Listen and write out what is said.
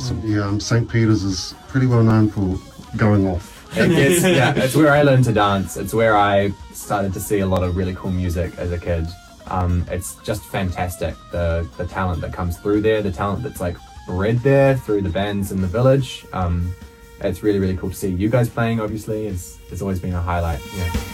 awesome. Yeah, St. Peter's is pretty well known for going off. It's where I learned to dance. It's where I started to see a lot of really cool music as a kid. It's just fantastic, the talent that comes through there, the talent that's like bred there through the bands in the village. It's really, really cool to see you guys playing, obviously. It's always been a highlight. Yeah.